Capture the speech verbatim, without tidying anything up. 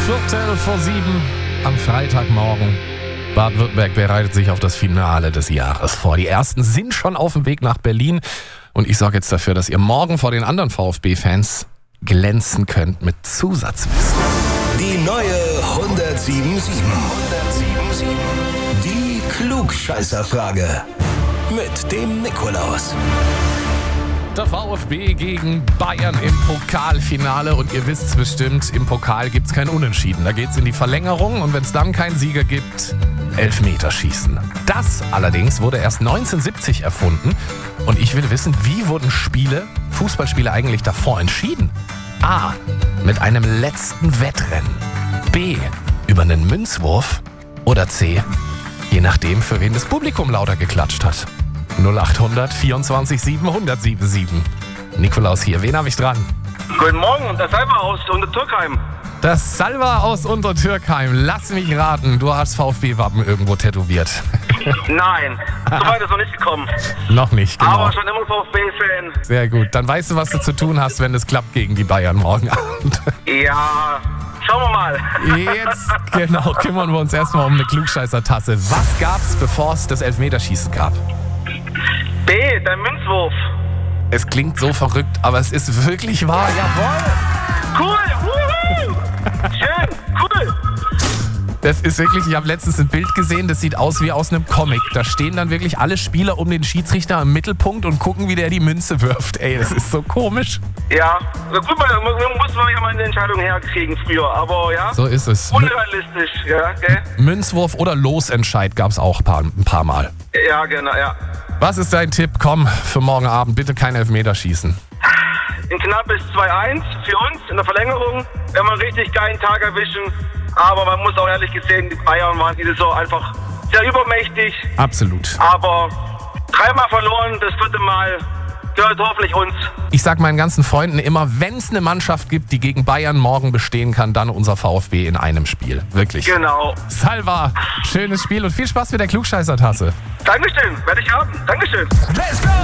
Viertel vor sieben am Freitagmorgen. Baden-Württemberg bereitet sich auf das Finale des Jahres vor. Die Ersten sind schon auf dem Weg nach Berlin. Und ich sorge jetzt dafür, dass ihr morgen vor den anderen VfB-Fans glänzen könnt mit Zusatzwissen. Die neue hundertsieben sieben. Die Klugscheißerfrage. Mit dem Nikolaus. Der VfB gegen Bayern im Pokalfinale. Und ihr wisst es bestimmt, im Pokal gibt es kein Unentschieden. Da geht es in die Verlängerung. Und wenn es dann keinen Sieger gibt, Elfmeterschießen. Das allerdings wurde erst neunzehnhundertsiebzig erfunden. Und ich will wissen, wie wurden Spiele, Fußballspiele eigentlich davor entschieden? A. Mit einem letzten Wettrennen. B. Über einen Münzwurf. Oder C. Je nachdem, für wen das Publikum lauter geklatscht hat. null achthundert vierundzwanzig siebenhundert siebenundsiebzig. Nikolaus hier, wen habe ich dran? Guten Morgen, das Salva aus Untertürkheim. Das Salva aus Untertürkheim. Lass mich raten, du hast VfB-Wappen irgendwo tätowiert. Nein, so weit ist noch nicht gekommen. Noch nicht, genau. Aber schon immer VfB-Fan. Sehr gut, dann weißt du, was du zu tun hast, wenn es klappt gegen die Bayern morgen Abend. Ja, schauen wir mal. Jetzt, genau, kümmern wir uns erstmal um eine Klugscheißer-Tasse. Was gab's, bevor es das Elfmeterschießen gab? B, der Münzwurf. Es klingt so verrückt, aber es ist wirklich wahr. Jawohl! Cool, wuhu! Schön, cool. Das ist wirklich, ich habe letztens ein Bild gesehen, das sieht aus wie aus einem Comic. Da stehen dann wirklich alle Spieler um den Schiedsrichter im Mittelpunkt und gucken, wie der die Münze wirft. Ey, das ist so komisch. Ja, gut, man muss man ja mal eine Entscheidung herkriegen früher, aber ja. So ist es. Unrealistisch, ja, gell? Münzwurf oder Losentscheid gab es auch ein paar, ein paar Mal. Ja, genau, ja. Was ist dein Tipp? Komm, für morgen Abend bitte kein Elfmeterschießen. In knappes zwei eins für uns in der Verlängerung. Wenn wir einen richtig geilen Tag erwischen. Aber man muss auch ehrlich gesehen, die Bayern waren diese Saison einfach sehr übermächtig. Absolut. Aber dreimal verloren, das vierte Mal gehört hoffentlich uns. Ich sag meinen ganzen Freunden immer, wenn es eine Mannschaft gibt, die gegen Bayern morgen bestehen kann, dann unser VfB in einem Spiel. Wirklich. Genau. Salva, schönes Spiel und viel Spaß mit der Klugscheißer-Tasse. Dankeschön, werde ich haben. Dankeschön. Let's go!